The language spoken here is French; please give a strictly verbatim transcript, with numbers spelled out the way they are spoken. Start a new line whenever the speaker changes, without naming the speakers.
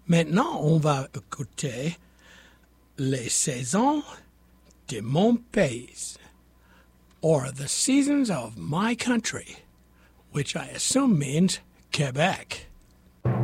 Maintenant, on va écouter les saisons de mon pays, or the seasons of my country, which I assume means Quebec.